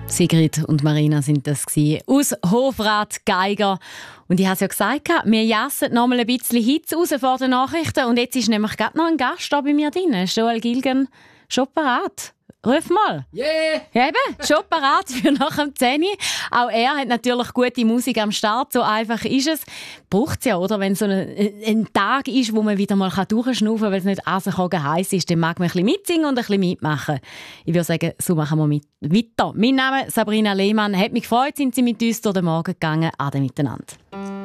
Sigrid und Marina sind das gewesen. Aus Hofrat Geiger. Und ich habe es ja gesagt, wir jassen noch mal ein bisschen Hitze raus vor den Nachrichten. Und jetzt ist nämlich gerade noch ein Gast da bei mir drin. Joel Gilgen, schon parat. Ruf mal. Yeah! Ja, eben, schon parat für nach dem 10. Auch er hat natürlich gute Musik am Start. So einfach ist es. Braucht es ja, oder? Wenn so ein Tag ist, wo man wieder mal durchschnaufen kann, weil es nicht asenkogen heiß ist, dann mag man ein bisschen mitsingen und ein bisschen mitmachen. Ich würde sagen, so machen wir weiter. Mein Name ist Sabrina Lehmann. Hat mich gefreut, sind Sie mit uns durch den Morgen gegangen. Ade miteinander.